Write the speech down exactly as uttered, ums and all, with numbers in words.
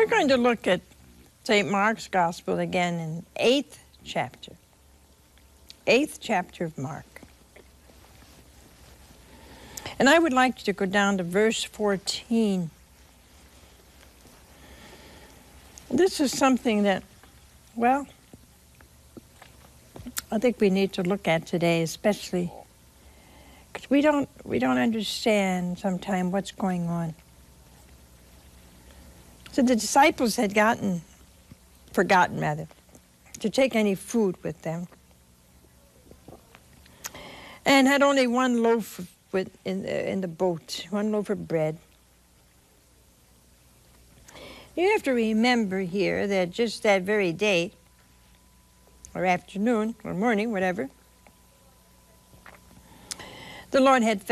going to look at Saint Mark's Gospel again in eighth chapter. Eighth chapter of Mark. And I would like to go down to verse fourteen. This is something that, well, I think we need to look at today, especially because we don't, we don't understand sometimes what's going on. So the disciples had gotten, forgotten rather, to take any food with them, and had only one loaf with, in, the, in the boat, one loaf of bread. You have to remember here that just that very day, or afternoon, or morning, whatever, the Lord had fed